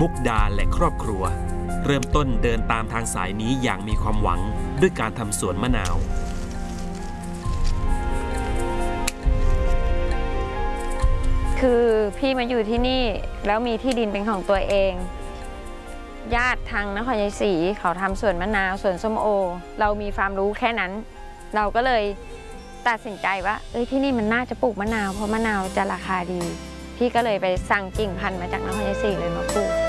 มุกดาและครอบครัวเริ่มต้นเดินตามทางสายนี้อย่างมีความหวังด้วยการทำสวนมะนาวคือพี่มาอยู่ที่นี่แล้วมีที่ดินเป็นของตัวเองญาติทางนครชัยศรีเขาทำสวนมะนาวสวนส้มโอเรามีความรู้แค่นั้นเราก็เลยตัดสินใจว่าที่นี่มันน่าจะปลูกมะนาวเพราะมะนาวจะราคาดีพี่ก็เลยไปสั่งกิ่งพันธุ์มาจากนครชัยศรีเลยมาปลูก